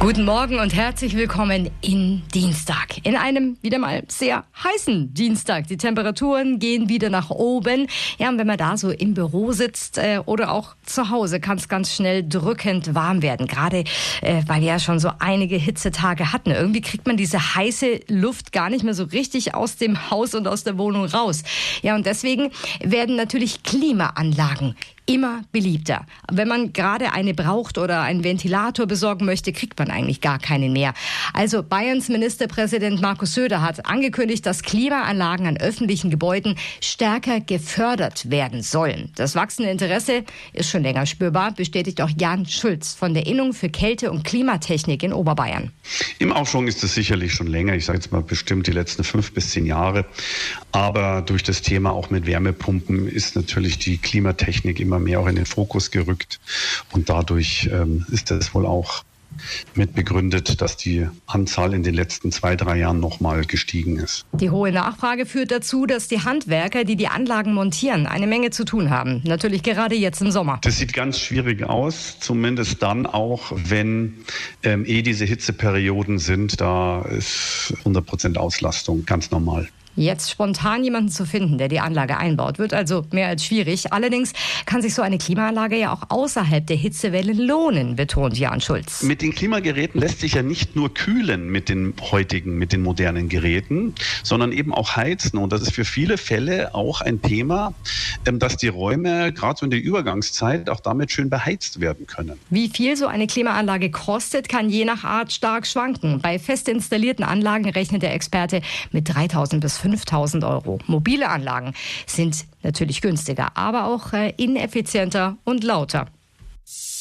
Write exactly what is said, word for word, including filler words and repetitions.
Guten Morgen und herzlich willkommen in Dienstag. In einem wieder mal sehr heißen Dienstag. Die Temperaturen gehen wieder nach oben. Ja, und wenn man da so im Büro sitzt äh, oder auch zu Hause, kann es ganz schnell drückend warm werden. Gerade äh, weil wir ja schon so einige Hitzetage hatten. Irgendwie kriegt man diese heiße Luft gar nicht mehr so richtig aus dem Haus und aus der Wohnung raus. Ja, und deswegen werden natürlich Klimaanlagen immer beliebter. Wenn man gerade eine braucht oder einen Ventilator besorgen möchte, kriegt man eigentlich gar keinen mehr. Also Bayerns Ministerpräsident Markus Söder hat angekündigt, dass Klimaanlagen an öffentlichen Gebäuden stärker gefördert werden sollen. Das wachsende Interesse ist schon länger spürbar, bestätigt auch Jan Schulz von der Innung für Kälte- und Klimatechnik in Oberbayern. Im Aufschwung ist es sicherlich schon länger, ich sage jetzt mal bestimmt die letzten fünf bis zehn Jahre. Aber durch das Thema auch mit Wärmepumpen ist natürlich die Klimatechnik immer mehr auch in den Fokus gerückt. Und dadurch ähm, ist das wohl auch mit begründet, dass die Anzahl in den letzten zwei, drei Jahren nochmal gestiegen ist. Die hohe Nachfrage führt dazu, dass die Handwerker, die die Anlagen montieren, eine Menge zu tun haben. Natürlich gerade jetzt im Sommer. Das sieht ganz schwierig aus, zumindest dann auch, wenn ähm, eh diese Hitzeperioden sind. Da ist hundert Prozent Auslastung ganz normal. Jetzt spontan jemanden zu finden, der die Anlage einbaut, wird also mehr als schwierig. Allerdings kann sich so eine Klimaanlage ja auch außerhalb der Hitzewellen lohnen, betont Jan Schulz. Mit den Klimageräten lässt sich ja nicht nur kühlen mit den heutigen, mit den modernen Geräten, sondern eben auch heizen. Und das ist für viele Fälle auch ein Thema, dass die Räume gerade so in der Übergangszeit auch damit schön beheizt werden können. Wie viel so eine Klimaanlage kostet, kann je nach Art stark schwanken. Bei fest installierten Anlagen rechnet der Experte mit dreitausend bis fünftausend Euro. Mobile Anlagen sind natürlich günstiger, aber auch äh, ineffizienter und lauter.